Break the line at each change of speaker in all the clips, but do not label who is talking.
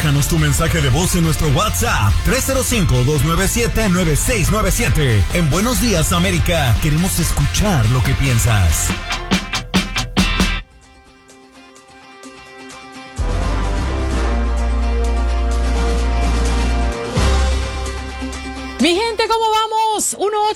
Déjanos tu mensaje de voz en nuestro WhatsApp 305-297-9697. En Buenos Días, América, queremos escuchar lo que piensas.
Mi gente, ¿cómo vamos?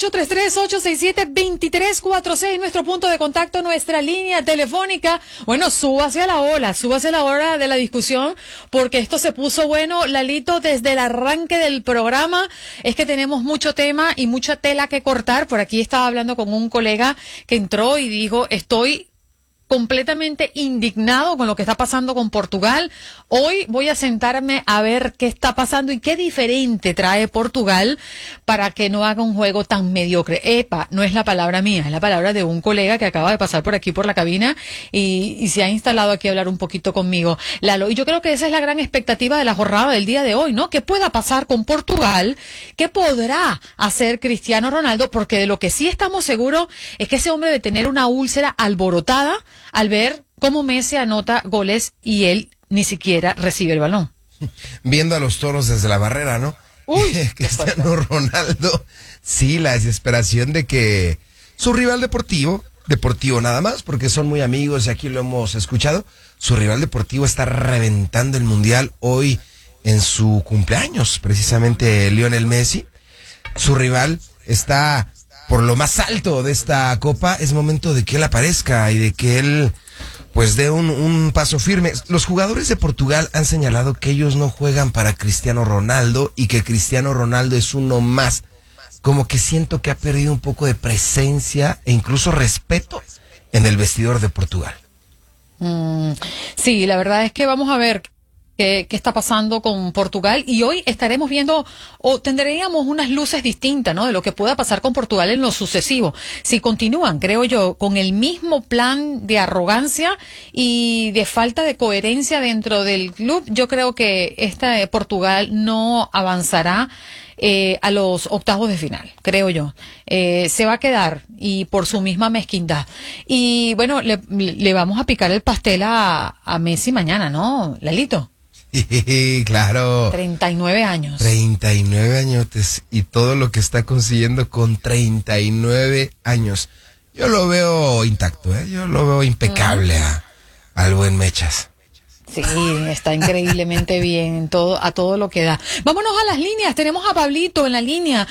1-833-867-2346, nuestro punto de contacto, nuestra línea telefónica. Bueno, súbase a la ola de la discusión, porque esto se puso bueno, Lalito, desde el arranque del programa. Es que tenemos mucho tema y mucha tela que cortar. Por aquí estaba hablando con un colega que entró y dijo, estoy completamente indignado con lo que está pasando con Portugal. Hoy voy a sentarme a ver qué está pasando y qué diferente trae Portugal para que no haga un juego tan mediocre. Epa, no es la palabra mía, es la palabra de un colega que acaba de pasar por aquí por la cabina y se ha instalado aquí a hablar un poquito conmigo. Lalo, y yo creo que esa es la gran expectativa de la jornada del día de hoy, ¿no? ¿Qué pueda pasar con Portugal? ¿Qué podrá hacer Cristiano Ronaldo? Porque de lo que sí estamos seguros es que ese hombre debe tener una úlcera alborotada al ver cómo Messi anota goles y él ni siquiera recibe el balón.
Viendo a los toros desde la barrera, ¿no?
Uy,
Cristiano Ronaldo, sí, la desesperación de que su rival deportivo nada más, porque son muy amigos y aquí lo hemos escuchado, su rival deportivo está reventando el mundial hoy en su cumpleaños, precisamente Lionel Messi. Su rival está por lo más alto de esta copa, es momento de que él aparezca y de que él pues dé un paso firme. Los jugadores de Portugal han señalado que ellos no juegan para Cristiano Ronaldo y que Cristiano Ronaldo es uno más. Como que siento que ha perdido un poco de presencia e incluso respeto en el vestidor de Portugal.
Sí, la verdad es que vamos a ver qué está pasando con Portugal y hoy estaremos viendo o tendríamos unas luces distintas, ¿no? De lo que pueda pasar con Portugal en lo sucesivo. Si continúan, creo yo, con el mismo plan de arrogancia y de falta de coherencia dentro del club, yo creo que esta Portugal no avanzará a los octavos de final, creo yo. Se va a quedar y por su misma mezquindad. Y bueno, le vamos a picar el pastel a Messi mañana, ¿no, Lalito?
Claro.
39 años.
39 añotes y todo lo que está consiguiendo con 39 años. Yo lo veo intacto, yo lo veo impecable al buen Mechas.
Sí, está increíblemente bien a todo lo que da. Vámonos a las líneas. Tenemos a Pablito en la línea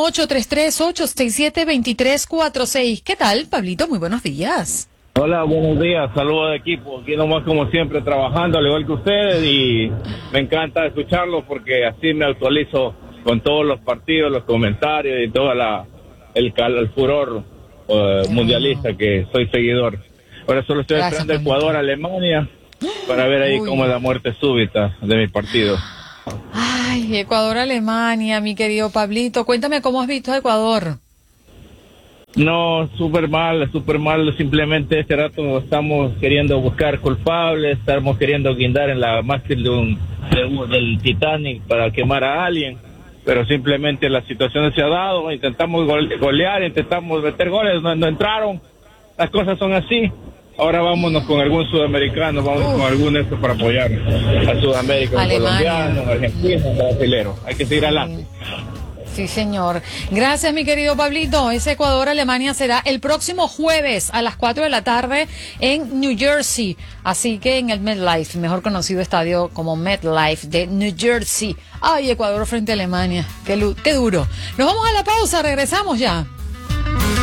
1-833-867-2346. ¿Qué tal, Pablito? Muy buenos días.
Hola, buenos días, saludos de equipo, aquí nomás como siempre trabajando al igual que ustedes y me encanta escucharlos porque así me actualizo con todos los partidos, los comentarios y todo el furor mundialista que soy seguidor. Ahora solo estoy esperando Ecuador, Alemania para ver ahí cómo es la muerte súbita de mi partido.
Ay, Ecuador, Alemania, mi querido Pablito, cuéntame cómo has visto a Ecuador.
No, súper mal, simplemente este rato estamos queriendo buscar culpables, estamos queriendo guindar en la mástil del Titanic para quemar a alguien, pero simplemente la situación se ha dado, intentamos golear, intentamos meter goles, no entraron, las cosas son así. Ahora vámonos con algún sudamericano, con algún para apoyar a Sudamérica, un colombiano, un argentino, un brasilero, hay que seguir adelante.
Sí, señor. Gracias, mi querido Pablito. Ese Ecuador-Alemania será el próximo jueves a las 4 de la tarde en New Jersey. Así que en el MetLife, mejor conocido estadio como MetLife de New Jersey. Ay, Ecuador frente a Alemania. Qué duro. Nos vamos a la pausa, regresamos ya.